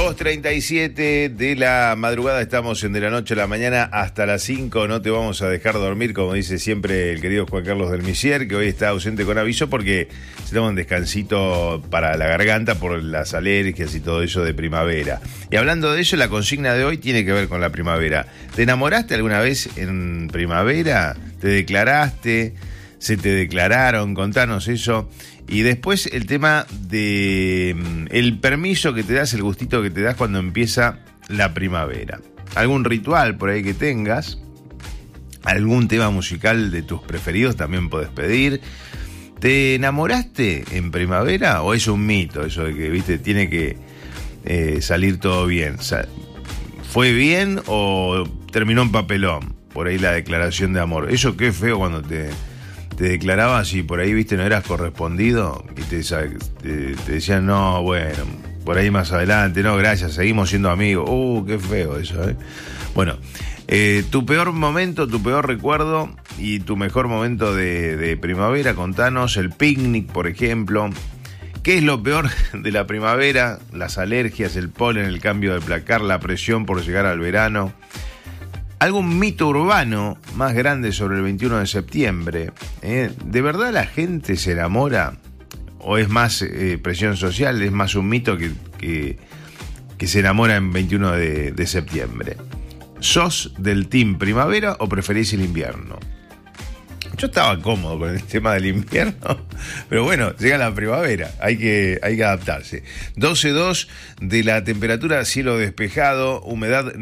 2:37 de la madrugada, estamos en De la Noche a la Mañana hasta las 5. No te vamos a dejar dormir, como dice siempre el querido Juan Carlos del Misier, que hoy está ausente con aviso porque se toma un descansito para la garganta por las alergias y todo eso de primavera. Y hablando de eso, la consigna de hoy tiene que ver con la primavera. ¿Te enamoraste alguna vez en primavera? ¿Te declaraste? ¿Se te declararon? Contanos eso. Y después el tema de el permiso que te das, el gustito que te das cuando empieza la primavera. ¿Algún ritual por ahí que tengas? ¿Algún tema musical de tus preferidos también podés pedir? ¿Te enamoraste en primavera o es un mito eso de que, viste, tiene que salir todo bien? ¿Fue bien o terminó en papelón? Por ahí la declaración de amor. Eso qué feo cuando te declarabas y por ahí, viste, no eras correspondido y te decían, no, bueno, por ahí más adelante, no, gracias, seguimos siendo amigos. Qué feo eso, Bueno, tu peor momento, tu peor recuerdo y tu mejor momento de primavera, contanos. El picnic, por ejemplo. ¿Qué es lo peor de la primavera? Las alergias, el polen, el cambio de placar, la presión por llegar al verano. ¿Algún mito urbano más grande sobre el 21 de septiembre? ¿De verdad la gente se enamora? ¿O es más presión social? ¿Es más un mito que se enamora en 21 de septiembre? ¿Sos del team primavera o preferís el invierno? Yo estaba cómodo con el tema del invierno, pero bueno, llega la primavera, hay que adaptarse. 12.2 de la temperatura, cielo despejado, humedad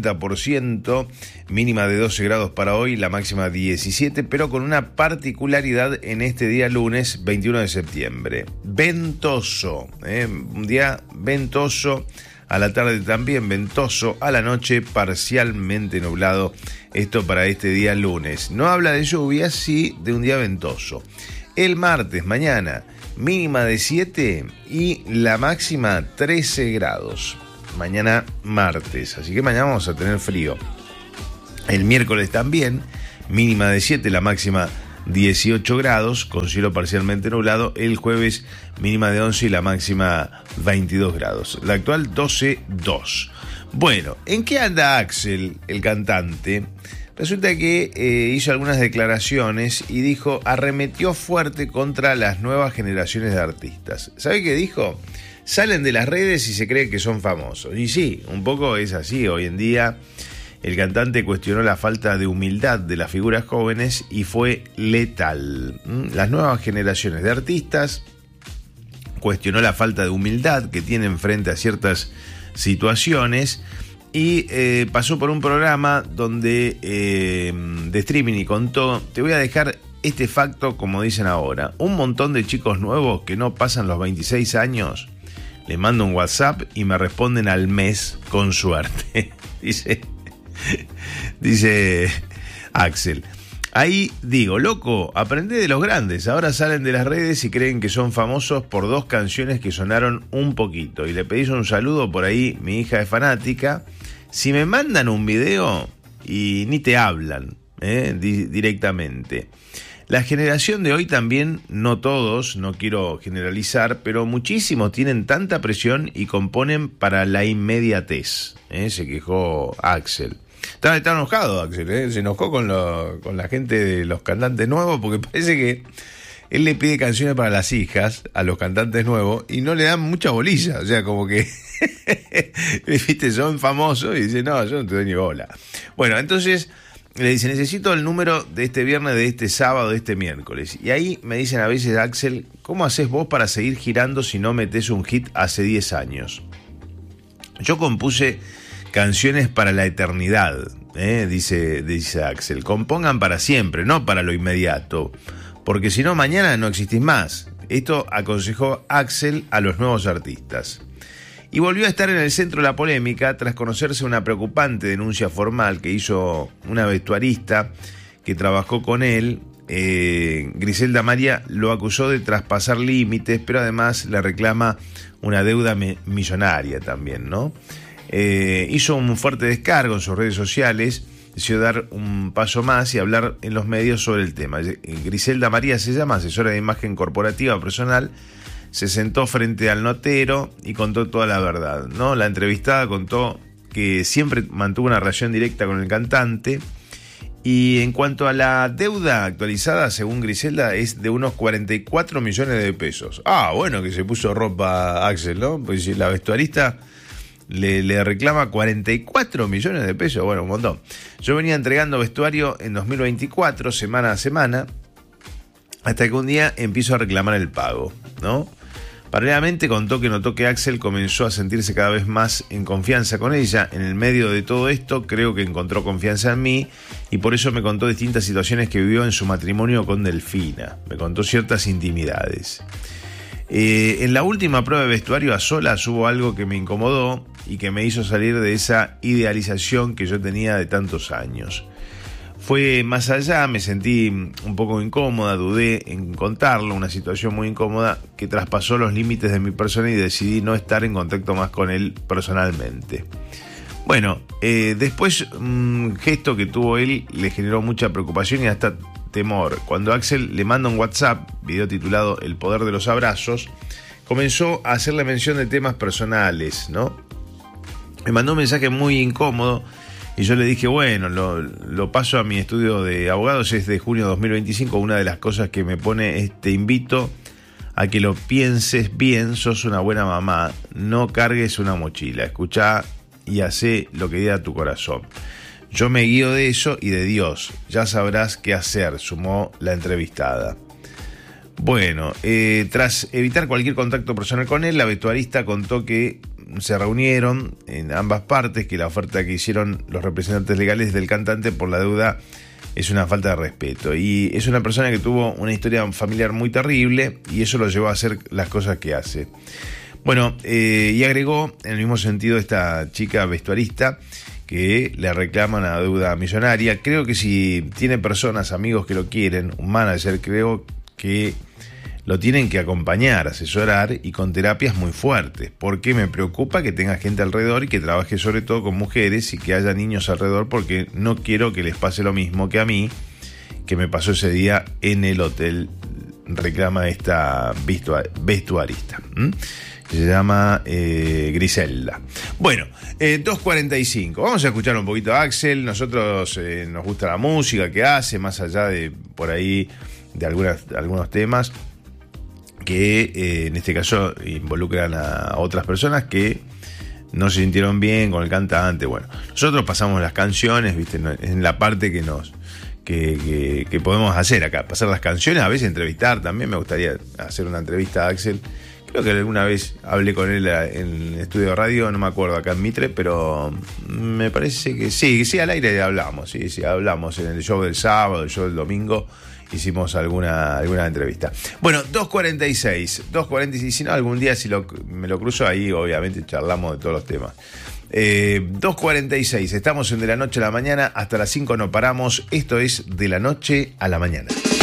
90%, mínima de 12 grados para hoy, la máxima 17, pero con una particularidad en este día lunes 21 de septiembre. Ventoso, un día ventoso. A la tarde también ventoso, a la noche parcialmente nublado. Esto para este día lunes. No habla de lluvias, sí de un día ventoso. El martes, mañana, mínima de 7 y la máxima 13 grados. Mañana martes, así que mañana vamos a tener frío. El miércoles también, mínima de 7, la máxima 18 grados, con cielo parcialmente nublado. El jueves, mínima de 11 y la máxima 22 grados. La actual 12.2. Bueno, ¿en qué anda Axel, el cantante? Resulta que hizo algunas declaraciones y dijo, arremetió fuerte contra las nuevas generaciones de artistas. ¿Sabe qué dijo? Salen de las redes y se creen que son famosos. Y sí, un poco es así hoy en día. El cantante cuestionó la falta de humildad de las figuras jóvenes y fue letal. Las nuevas generaciones de artistas cuestionó la falta de humildad que tienen frente a ciertas situaciones y pasó por un programa donde de streaming y contó, te voy a dejar este facto como dicen ahora, un montón de chicos nuevos que no pasan los 26 años, les mando un WhatsApp y me responden al mes con suerte, dice Axel. Ahí digo, loco, aprendé de los grandes. Ahora salen de las redes y creen que son famosos por 2 canciones que sonaron un poquito. Y le pedís un saludo por ahí, mi hija es fanática. Si me mandan un video y ni te hablan directamente. La generación de hoy también, no todos, no quiero generalizar, pero muchísimos tienen tanta presión y componen para la inmediatez. Se quejó Axel. Está enojado Axel, se enojó con la gente de los cantantes nuevos porque parece que él le pide canciones para las hijas a los cantantes nuevos y no le dan mucha bolilla, o sea, como que viste, son famosos y dice, no, yo no te doy ni bola. Bueno, entonces le dice, necesito el número de este viernes, de este sábado, de este miércoles. Y ahí me dicen a veces, Axel, ¿cómo haces vos para seguir girando si no metés un hit hace 10 años? Yo compuse canciones para la eternidad, dice Axel. Compongan para siempre, no para lo inmediato, porque si no mañana no existís más. Esto aconsejó Axel a los nuevos artistas. Y volvió a estar en el centro de la polémica tras conocerse una preocupante denuncia formal que hizo una vestuarista que trabajó con él. Griselda María lo acusó de traspasar límites, pero además le reclama una deuda millonaria también, ¿no? Hizo un fuerte descargo en sus redes sociales, decidió dar un paso más y hablar en los medios sobre el tema. Griselda María se llama, asesora de imagen corporativa personal, se sentó frente al notero y contó toda la verdad, ¿no? La entrevistada contó que siempre mantuvo una relación directa con el cantante. Y en cuanto a la deuda actualizada, según Griselda, es de unos 44 millones de pesos. Ah, bueno, que se puso ropa Axel, ¿no? Pues si la vestuarista le reclama 44 millones de pesos, bueno, un montón. Yo venía entregando vestuario en 2024, semana a semana, hasta que un día empiezo a reclamar el pago, ¿no? Paralelamente contó que notó que Axel comenzó a sentirse cada vez más en confianza con ella. En el medio de todo esto creo que encontró confianza en mí y por eso me contó distintas situaciones que vivió en su matrimonio con Delfina. Me contó ciertas intimidades. En la última prueba de vestuario a solas hubo algo que me incomodó y que me hizo salir de esa idealización que yo tenía de tantos años. Fue más allá, me sentí un poco incómoda, dudé en contarlo, una situación muy incómoda que traspasó los límites de mi persona y decidí no estar en contacto más con él personalmente. Bueno, después un gesto que tuvo él le generó mucha preocupación y hasta temor. Cuando Axel le manda un WhatsApp, video titulado El poder de los abrazos, comenzó a hacerle mención de temas personales, ¿no? Me mandó un mensaje muy incómodo. Y yo le dije, bueno, lo paso a mi estudio de abogados, es de junio de 2025. Una de las cosas que me pone es: te invito a que lo pienses bien, sos una buena mamá, no cargues una mochila, escuchá y hacé lo que diga tu corazón. Yo me guío de eso y de Dios, ya sabrás qué hacer, sumó la entrevistada. Bueno, tras evitar cualquier contacto personal con él, la vestuarista contó que se reunieron en ambas partes, que la oferta que hicieron los representantes legales del cantante por la deuda es una falta de respeto. Y es una persona que tuvo una historia familiar muy terrible y eso lo llevó a hacer las cosas que hace. Bueno, y agregó en el mismo sentido esta chica vestuarista que le reclama una deuda millonaria. Creo que si tiene personas, amigos que lo quieren, un manager, creo que lo tienen que acompañar, asesorar y con terapias muy fuertes, porque me preocupa que tenga gente alrededor y que trabaje sobre todo con mujeres y que haya niños alrededor, porque no quiero que les pase lo mismo que a mí, que me pasó ese día en el hotel, reclama esta vestuarista. Se llama Griselda. Bueno, 2:45. Vamos a escuchar un poquito a Axel. Nosotros nos gusta la música que hace, más allá de por ahí de algunos temas que en este caso involucran a otras personas que no se sintieron bien con el cantante. Bueno, nosotros pasamos las canciones, ¿viste? En la parte que podemos hacer acá, pasar las canciones, a veces entrevistar también. Me gustaría hacer una entrevista a Axel. Creo que alguna vez hablé con él en el estudio de radio, no me acuerdo, acá en Mitre, pero me parece que sí, al aire hablamos, sí, hablamos en el show del sábado, el show del domingo. Hicimos alguna entrevista. Bueno, 2:46, si no, algún día si me lo cruzo ahí, obviamente charlamos de todos los temas. 2:46, estamos en De la Noche a la Mañana, hasta las 5 no paramos, esto es De la Noche a la Mañana.